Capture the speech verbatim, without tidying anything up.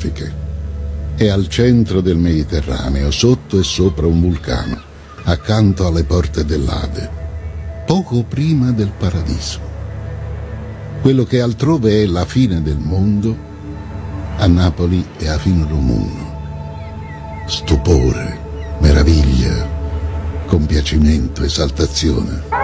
desertiche. È al centro del Mediterraneo, sotto e sopra un vulcano, accanto alle porte dell'Ade, poco prima del paradiso. Quello che altrove è la fine del mondo, a Napoli è a fine del mondo. Stupore, meraviglia, compiacimento, esaltazione.